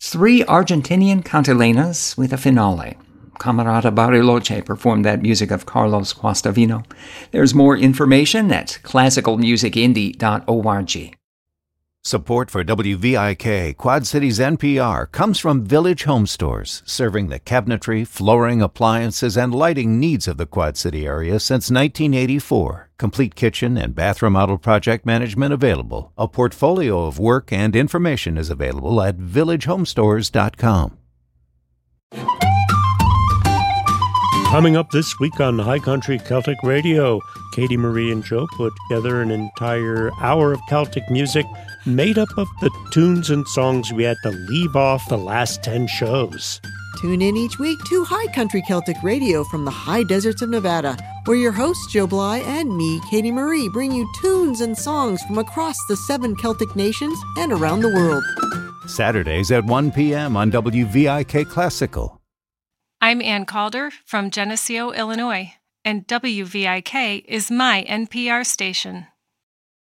3 Argentinian cantilenas with a finale. Camarada Bariloche performed that music of Carlos Guastavino. There's more information at classicalmusicindie.org. Support for WVIK Quad Cities NPR comes from Village Home Stores, serving the cabinetry, flooring, appliances, and lighting needs of the Quad City area since 1984. Complete kitchen and bathroom remodel project management available. A portfolio of work and information is available at villagehomestores.com. Coming up this week on High Country Celtic Radio, Katie Marie and Joe put together an entire hour of Celtic music made up of the tunes and songs we had to leave off the last 10 shows. Tune in each week to High Country Celtic Radio from the high deserts of Nevada, where your hosts Joe Bly and me, Katie Marie, bring you tunes and songs from across the 7 Celtic nations and around the world. Saturdays at 1 p.m. on WVIK Classical. I'm Ann Calder from Geneseo, Illinois, and WVIK is my NPR station.